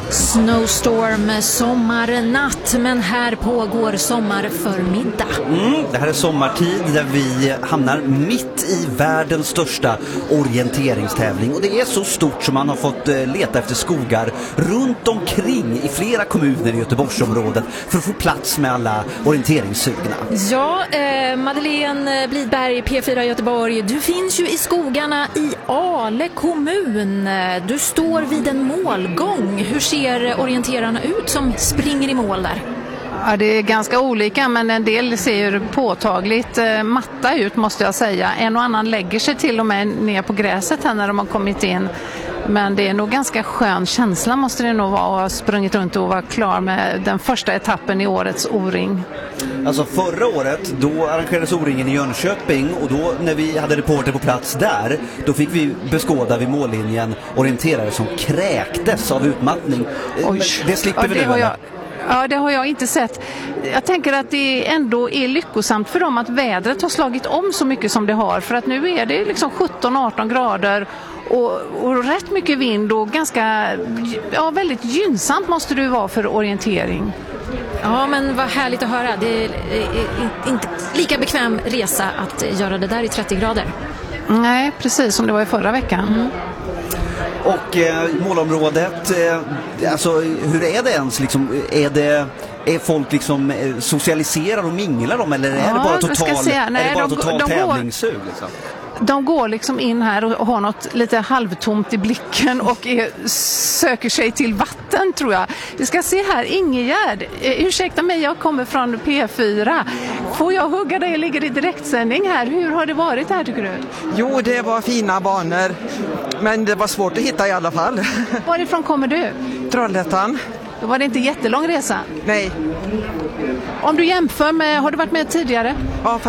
Snowstorm, sommarnatt, men här pågår sommarförmiddag. Det här är sommartid där vi hamnar mitt i världens största orienteringstävling. Och det är så stort som man har fått leta efter skogar runt omkring i flera kommuner i Göteborgsområdet för att få plats med alla orienteringssugna. Ja, Madeleine Blidberg, P4 Göteborg, du finns ju i skogarna i Ale kommun. Du står vid en målgång. Hur ser orienterarna ut som springer i mål där? Ja, det är ganska olika, men en del ser påtagligt matta ut, måste jag säga. En och annan lägger sig till och med ner på gräset här när de har kommit in. Men det är nog ganska skön känsla, måste det nog vara, att ha sprungit runt och vara klar med den första etappen i årets O-ring. Alltså förra året, då arrangerades O-ringen i Jönköping, och då när vi hade reporter på plats där, då fick vi beskåda vid mållinjen orienterare som kräktes av utmattning. Oj. Det slipper vi nu. Ja, det har jag inte sett. Jag tänker att det ändå är lyckosamt för dem att vädret har slagit om så mycket som det har. För att nu är det liksom 17-18 grader och rätt mycket vind och väldigt gynnsamt måste det vara för orientering. Ja, men vad härligt att höra. Det är inte lika bekväm resa att göra det där i 30 grader. Nej, precis som det var i förra veckan. Och målområdet, alltså hur är det ens liksom, är folk liksom socialiserar och minglar dem, eller är det bara total tävlingssug liksom? De går liksom in här och har något lite halvtomt i blicken och söker sig till vatten, tror jag. Vi ska se här, Ingegärd. Ursäkta mig, jag kommer från P4. Får jag hugga dig? Jag ligger i direktsändning här. Hur har det varit här, tycker du? Jo, det var fina banor. Men det var svårt att hitta i alla fall. Varifrån kommer du? Trollhättan. Då var det inte jättelång resa? Nej. Om du jämför med, har du varit med tidigare? Ja,